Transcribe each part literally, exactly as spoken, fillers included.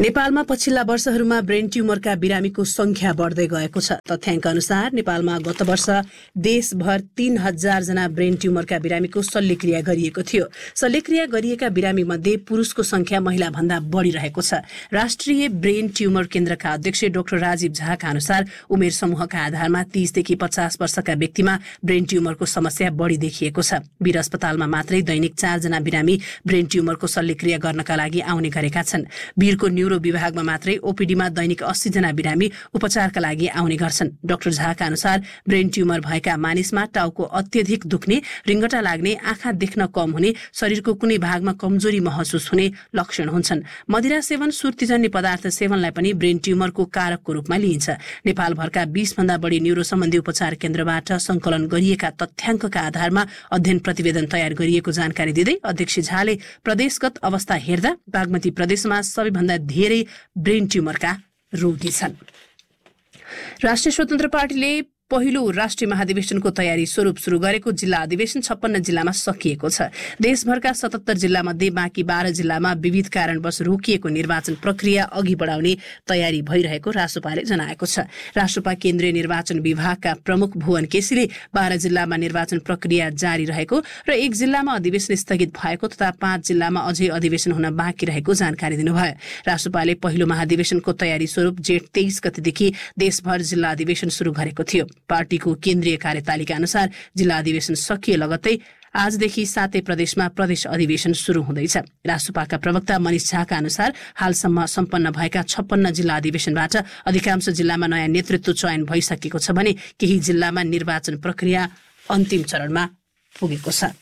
नेपालमा पछिल्ला वर्षहरूमा ब्रेन ट्युमरका बिरामीको संख्या बढ्दै गएको छ। तथ्याङ्क अनुसार नेपालमा गत वर्ष देशभर तीन हजार जना ब्रेन ट्युमरका बिरामीको शल्यक्रिया गरिएको थियो। शल्यक्रिया गरिएका बिरामी मध्ये पुरुषको संख्या महिला भन्दा बढ़िरहेको छ। राष्ट्रिय ब्रेन ट्युमर केन्द्रका अध्यक्ष डाक्टर राजीव झाका अनुसार उमेर समूहका आधारमा तीसदेखि पचास वर्षका व्यक्तिमा ब्रेन ट्युमरको समस्या बढ़ी देखिएको छ। वीर अस्पतालमा मात्रै दैनिक चारजना बिरामी ब्रेन ट्युमरको शल्यक्रिया गर्नका लागि आउने गरेका छन्। वीरको न्यूरो विभागमा मात्रै ओपीडीमा दैनिक अस्सी जना बिरामी उपचारका लागि आउने गर्छन्। डाक्टर झाका अनुसार ब्रेन ट्युमर भएका मानिसमा टाउको अत्यधिक दुख्ने, रिङ्गटा लाग्ने, आँखा देख्न कम हुने, शरीरको कुनै भागमा कमजोरी महसुस हुने लक्षण हुन्छन्। मदिरा सेवन, सुर्तीजन्य पदार्थ सेवनलाई पनि ब्रेन ट्युमरको कारकको रूपमा लिइन्छ। नेपालभरका बीस भन्दा बढी न्यूरो सम्बन्धी उपचार केन्द्रबाट संकलन गरिएका तथ्याङ्कका आधारमा अध्ययन प्रतिवेदन तयार गरिएको जानकारी दिँदै अध्यक्ष झाले प्रदेशगत अवस्था हेर्दा बागमती प्रदेशमा सबैभन्दा धेरै ब्रेन ट्युमरका रोगी छन्। राष्ट्रिय स्वतन्त्र पार्टीले पहिलो राष्ट्रिय महाधिवेशनको तयारी स्वरूप शुरू गरेको जिल्ला अधिवेशन छप्पन्न जिल्लामा सकिएको छ। देशभरका सतहत्तर जिल्ला मध्ये बाँकी बाह्र जिल्लामा विविध कारणवश रोकिएको निर्वाचन प्रक्रिया अघि बढाउने तयारी भइरहेको रासोपाले जनाएको छ। रासोपा केन्द्रीय निर्वाचन विभागका प्रमुख भुवन केसीले बाह्र जिल्लामा निर्वाचन प्रक्रिया जारी रहेको र एक जिल्लामा अधिवेशन स्थगित भएको तथा पाँच जिल्लामा अझै अधिवेशन हुन बाँकी रहेको जानकारी दिनुभयो। रासोपाले पहिलो महाधिवेशनको तयारी स्वरूप जेठ तेइस गतेदेखि देशभर जिल्ला अधिवेशन शुरू गरेको थियो। पार्टीको केन्द्रीय कार्यतालिका अनुसार जिल्ला अधिवेशन सकिए लगत्तै आजदेखि सातै प्रदेशमा प्रदेश अधिवेशन शुरू हुँदैछ। रासोपाका प्रवक्ता मनिष झाका अनुसार हालसम्म सम्पन्न भएका छप्पन्न जिल्ला अधिवेशनबाट अधिकांश जिल्लामा नयाँ नेतृत्व चयन भइसकेको छ भने केही जिल्लामा निर्वाचन प्रक्रिया अन्तिम चरणमा पुगेको छ।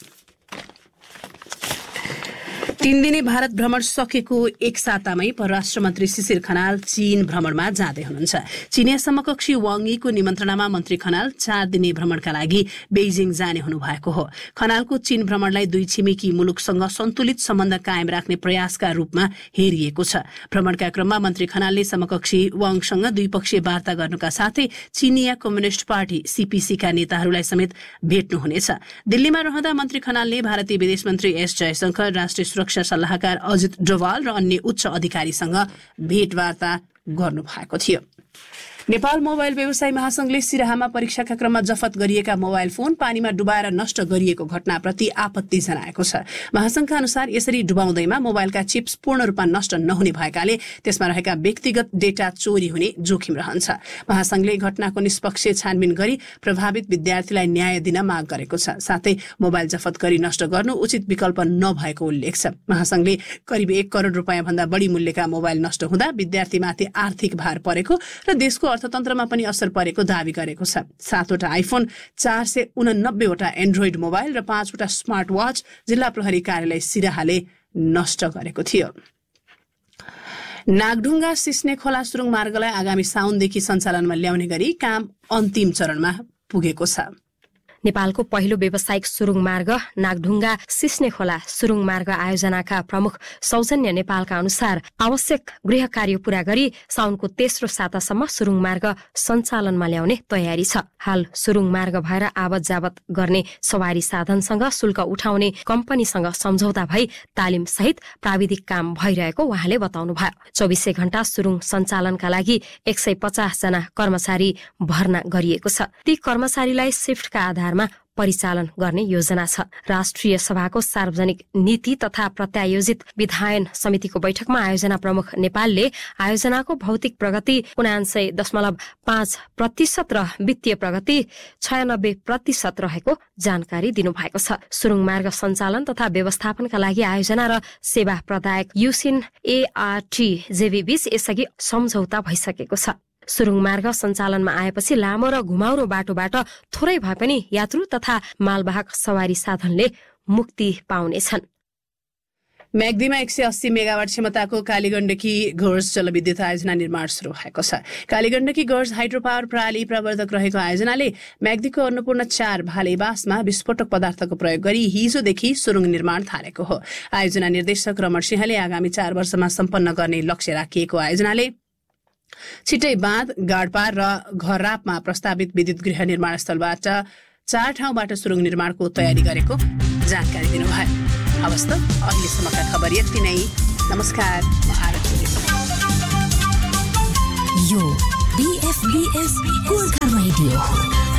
तीन दिने भारत भ्रमण सकेको एक सातामै परराष्ट्र मन्त्री शिशिर खनाल चीन भ्रमणमा जाँदै हुनुहुन्छ। चीनिया समकक्षी वाङ यीको निमन्त्रणामा मन्त्री खनाल चार दिने भ्रमणका लागि बेइजिङ जाने हुनुभएको हो। खनालको चीन भ्रमणलाई दुई छिमेकी मुलुकसँग सन्तुलित सम्बन्ध कायम राख्ने प्रयासका रूपमा हेरिएको छ। भ्रमणका क्रममा मन्त्री खनालले समकक्षी वाङसँग द्विपक्षीय वार्ता गर्नुका साथै चीनिया कम्युनिष्ट पार्टी सीपीसीका नेताहरूलाई समेत भेट्नुहुनेछ। दिल्लीमा रहँदा मन्त्री खनालले भारतीय विदेश मन्त्री एस जयशंकर, राष्ट्रिय सुरक्षा सल्लाहकार अजित डोभाल र अन्य उच्च अधिकारीसँग भेटवार्ता गर्नु भएको थियो। नेपाल मोबाइल व्यवसायी महासंघले सिराहामा परीक्षाका क्रममा जफत गरिएका मोबाइल फोन पानीमा डुबाएर नष्ट गरिएको घटनाप्रति आपत्ति जनाएको छ। महासंघका अनुसार यसरी डुबाउँदैमा मोबाइलका चिप्स पूर्ण रूपमा नष्ट नहुने भएकाले त्यसमा रहेका व्यक्तिगत डेटा चोरी हुने जोखिम रहन्छ। महासंघले घटनाको निष्पक्ष छानबिन गरी प्रभावित विद्यार्थीलाई न्याय दिन माग गरेको छ। साथै मोबाइल जफत गरी नष्ट गर्नु उचित विकल्प नभएको उल्लेख छ। महासंघले करिब एक करोड़ रुपियाँ भन्दा बढी मूल्यका मोबाइल नष्ट हुँदा विद्यार्थीमाथि आर्थिक भार परेको र देशको अर्थतन्त्रमा पनि असर परेको दावी गरेको छ। सातवटा आइफोन, चार सय उननब्बेवटा एन्ड्रोइड मोबाइल र पाँचवटा स्मार्ट वाच जिल्ला प्रहरी कार्यालय सिराहाले नष्ट गरेको थियो। नागढुङ्गा सिस्ने खोला सुरुङ मार्गलाई आगामी साउनदेखि सञ्चालनमा ल्याउने गरी काम अन्तिम चरणमा पुगेको छ। नेपालको पहिलो व्यावसायिक सुरुङ मार्ग नागढुङ्गा सिस्ने खोला सुरुङ मार्ग आयोजनाका प्रमुख सौजन्य नेपालका अनुसार आवश्यक गृह कार्य पूरा गरी साउनको तेस्रो सातासम्म सुरुङ मार्ग सञ्चालनमा ल्याउने तयारी छ। हाल सुरुङ मार्ग भएर आवत जावत गर्ने सवारी साधनसँग शुल्क उठाउने कम्पनीसँग सम्झौता भई तालिम सहित प्राविधिक काम भइरहेको उहाँले बताउनुभयो। चौबिसै घण्टा सुरुङ सञ्चालनका लागि एक सय पचास जना कर्मचारी भर्ना गरिएको छ। ती कर्मचारीलाई शिफ्टका आधार परिचालन गर्ने योजना छ। राष्ट्रिय सभाको सार्वजनिक नीति तथा प्रत्यायोजित विधायन समितिको बैठकमा आयोजना प्रमुख नेपालले आयोजनाको भौतिक प्रगति उनान्सय दशमलव पाँच प्रतिशत र वित्तीय प्रगति छयानब्बे प्रतिशत रहेको जानकारी दिनुभएको छ। सुरुङ मार्ग सञ्चालन तथा व्यवस्थापनका लागि आयोजना र सेवा प्रदायक युसिन एआरटी जेबी बीच यसअघि सम्झौता भइसकेको छ। सुरुङ मार्ग सञ्चालनमा आएपछि लामो र घुमाउरो बाटोबाट थोरै भए पनि यात्रु तथा मालवाहक सवारी साधनले मुक्ति पाउनेछन्। म्याग्दीमा एक सय अस्सी मेगावाट क्षमताको कालीगण्डकी गर्ज जलविद्युत आयोजना निर्माण शुरू भएको छ। कालीगण्डकी गर्ज हाइड्रो पावर प्रणाली प्रवर्धक रहेको आयोजनाले म्याग्दीको अन्नपूर्ण चार भालेबासमा विस्फोटक पदार्थको प्रयोग गरी हिजोदेखि सुरुङ निर्माण थालेको हो। आयोजना निर्देशक रमण सिंहले आगामी चार वर्षमा सम्पन्न गर्ने लक्ष्य राखिएको आयोजनाले छिट्टै बाँध, गाडपार र घररापमा प्रस्तावित विद्युत गृह निर्माण स्थलबाट चार ठाउँबाट सुरुङ निर्माणको तयारी गरेको जानकारी दिनुभयो। हवस् त, अहिलेसम्मका खबर यति नै। नमस्कार, म आरती। SBS Gorkha radio.